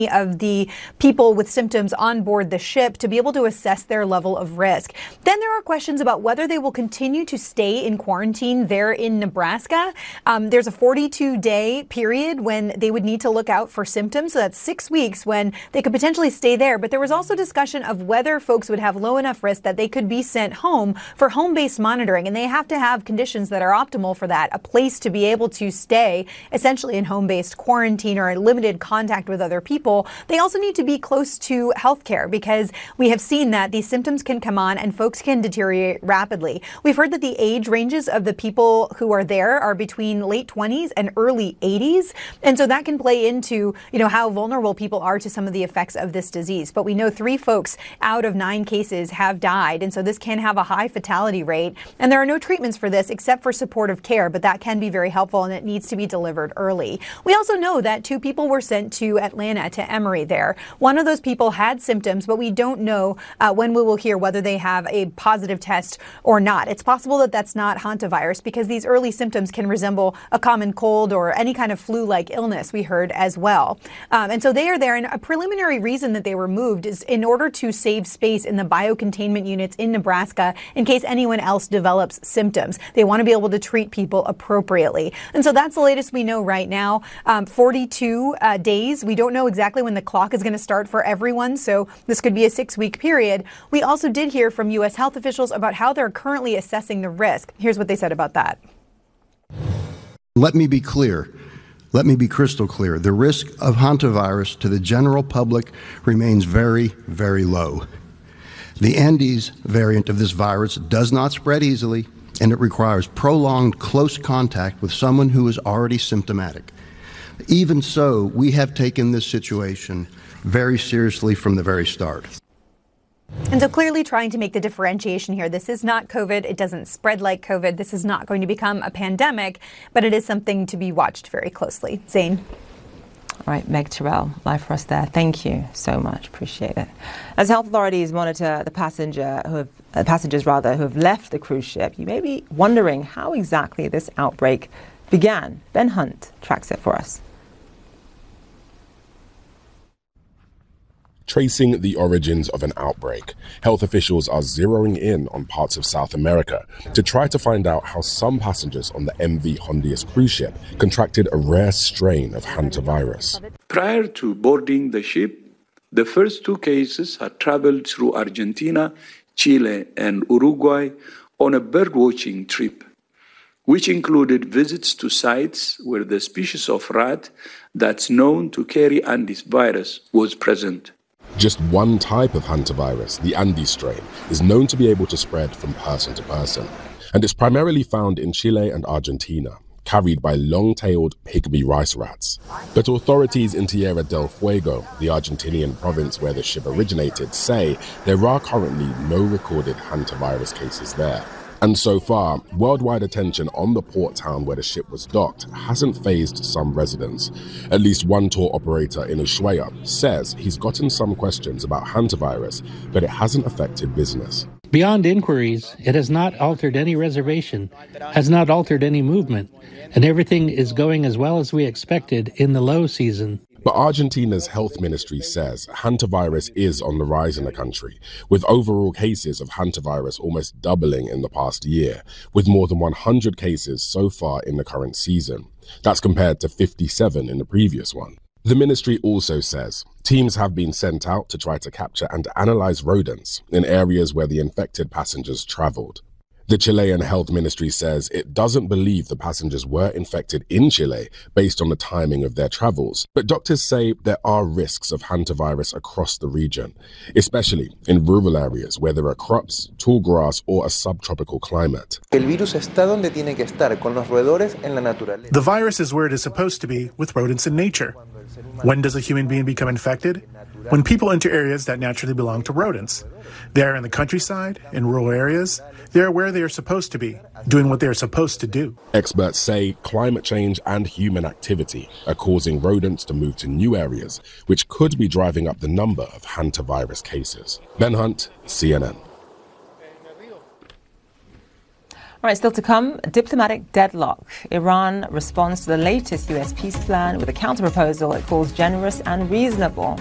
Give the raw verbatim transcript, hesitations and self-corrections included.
of the people with symptoms on board the ship to be able to assess their level of risk. Then there are questions about whether they will continue to stay in quarantine there in Nebraska. Um, there's a forty-two day period when they would need to look out for symptoms. So that's six weeks when they could potentially stay there. But there was also discussion of whether folks would have low enough risk that they could be sent home for home-based monitoring. And they have to have conditions that are optimal for that, a place to be able to stay essentially in home-based quarantine or limited contact with other people. They also need to be close to healthcare because we have seen that these symptoms can come on and folks can deteriorate rapidly. We've heard that the age ranges of the people who are there are between late twenties and early eighties. And so that can play into, you know, how vulnerable people are to some of the effects of this disease. But we know three folks out of nine cases have died. And so this can have a high fatality rate. And there are no treatments for this except for supportive care, but that can be very helpful and it needs to be delivered early. We also know that two people were sent to Atlanta to Emory there. One of those people had symptoms, but we don't know uh, when we will hear whether they have a positive test or not. It's possible that that's not hantavirus because these early symptoms can resemble a common cold or any kind of flu-like illness we heard as well. Um, and so they are there. And a preliminary reason that they were moved is in order to save space in the biocontainment units in Nebraska in case anyone else develops symptoms. They want to be able to treat people appropriately. And so that's the latest we know right now. Um, forty-two uh, days. We don't know exactly when the clock is going to start for everyone, so this could be a six-week period. We also did hear from U S health officials about how they're currently assessing the risk. Here's what they said about that. Let me be clear. Let me be crystal clear. The risk of hantavirus to the general public remains very, very low. The Andes variant of this virus does not spread easily, and it requires prolonged close contact with someone who is already symptomatic. Even so, we have taken this situation very seriously from the very start. And so clearly trying to make the differentiation here. This is not COVID. It doesn't spread like COVID. This is not going to become a pandemic, but it is something to be watched very closely. Zane. All right, Meg Terrell, live for us there. Thank you so much. Appreciate it. As health authorities monitor the passenger who have, uh, passengers rather who have left the cruise ship, you may be wondering how exactly this outbreak began. Ben Hunt tracks it for us. Tracing the origins of an outbreak, health officials are zeroing in on parts of South America to try to find out how some passengers on the M V Hondias cruise ship contracted a rare strain of hantavirus. Prior to boarding the ship, the first two cases had traveled through Argentina, Chile, and Uruguay on a birdwatching trip, which included visits to sites where the species of rat that's known to carry Andes virus was present. Just one type of hantavirus, the Andes strain, is known to be able to spread from person to person, and it's primarily found in Chile and Argentina, carried by long-tailed pygmy rice rats. But authorities in Tierra del Fuego, the Argentinian province where the ship originated, say there are currently no recorded hantavirus cases there. And so far, worldwide attention on the port town where the ship was docked hasn't fazed some residents. At least one tour operator in Ushuaia says he's gotten some questions about hantavirus, but it hasn't affected business. Beyond inquiries, it has not altered any reservation, has not altered any movement, and everything is going as well as we expected in the low season. But Argentina's health ministry says hantavirus is on the rise in the country, with overall cases of hantavirus almost doubling in the past year, with more than one hundred cases so far in the current season. That's compared to fifty-seven in the previous one. The ministry also says teams have been sent out to try to capture and analyze rodents in areas where the infected passengers traveled. The Chilean health ministry says it doesn't believe the passengers were infected in Chile based on the timing of their travels, but doctors say there are risks of hantavirus across the region, especially in rural areas where there are crops, tall grass, or a subtropical climate. The virus is where it is supposed to be, with rodents in nature. When does a human being become infected? When people enter areas that naturally belong to rodents. They are in the countryside, in rural areas. They are where they are supposed to be, doing what they are supposed to do. Experts say climate change and human activity are causing rodents to move to new areas, which could be driving up the number of hantavirus cases. Ben Hunt, C N N. All right, still to come, diplomatic deadlock. Iran responds to the latest U S peace plan with a counter-proposal it calls generous and reasonable.